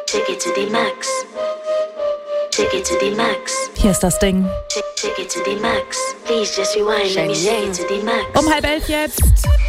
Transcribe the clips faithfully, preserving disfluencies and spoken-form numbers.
Take it to the max. Take it to the max. Hier ist das Ding. Take it to the max. Please just rewind. Let me take it to the max. Um halb elf jetzt.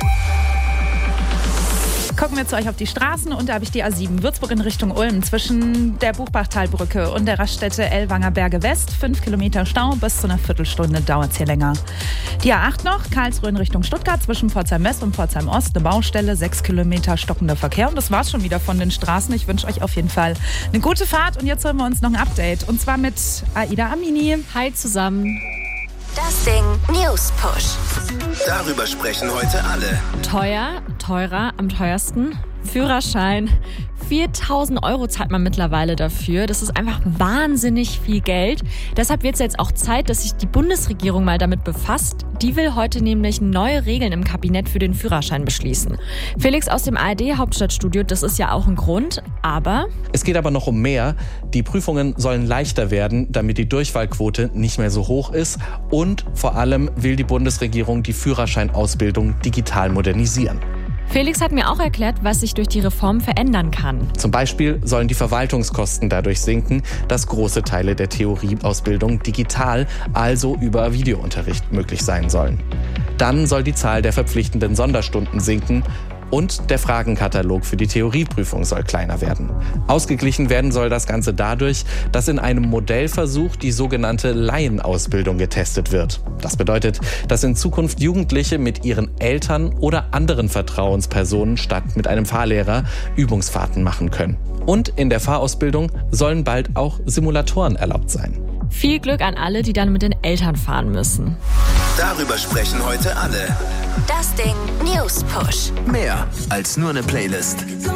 Gucken wir zu euch auf die Straßen und da habe ich die A sieben Würzburg in Richtung Ulm zwischen der Buchbachtalbrücke und der Raststätte Ellwanger Berge West. Fünf Kilometer Stau, bis zu einer Viertelstunde dauert es hier länger. Die A acht noch, Karlsruhe in Richtung Stuttgart zwischen Pforzheim-West und Pforzheim-Ost. Eine Baustelle, sechs Kilometer stockender Verkehr und das war's schon wieder von den Straßen. Ich wünsche euch auf jeden Fall eine gute Fahrt und jetzt hören wir uns noch ein Update und zwar mit Aida Amini. Hi zusammen. Das Ding News Push. Darüber sprechen heute alle. Teuer, teurer, am teuersten. Führerschein. viertausend Euro zahlt man mittlerweile dafür. Das ist einfach wahnsinnig viel Geld. Deshalb wird es jetzt auch Zeit, dass sich die Bundesregierung mal damit befasst. Die will heute nämlich neue Regeln im Kabinett für den Führerschein beschließen. Felix aus dem A R D-Hauptstadtstudio, das ist ja auch ein Grund, aber... Es geht aber noch um mehr. Die Prüfungen sollen leichter werden, damit die Durchfallquote nicht mehr so hoch ist. Und vor allem will die Bundesregierung die Führerscheinausbildung digital modernisieren. Felix hat mir auch erklärt, was sich durch die Reform verändern kann. Zum Beispiel sollen die Verwaltungskosten dadurch sinken, dass große Teile der Theorieausbildung digital, also über Videounterricht, möglich sein sollen. Dann soll die Zahl der verpflichtenden Sonderstunden sinken und der Fragenkatalog für die Theorieprüfung soll kleiner werden. Ausgeglichen werden soll das Ganze dadurch, dass in einem Modellversuch die sogenannte Laienausbildung getestet wird. Das bedeutet, dass in Zukunft Jugendliche mit ihren Eltern oder anderen Vertrauenspersonen statt mit einem Fahrlehrer Übungsfahrten machen können. Und in der Fahrausbildung sollen bald auch Simulatoren erlaubt sein. Viel Glück an alle, die dann mit den Eltern fahren müssen. Darüber sprechen heute alle. Das Ding News Push. Mehr als nur eine Playlist.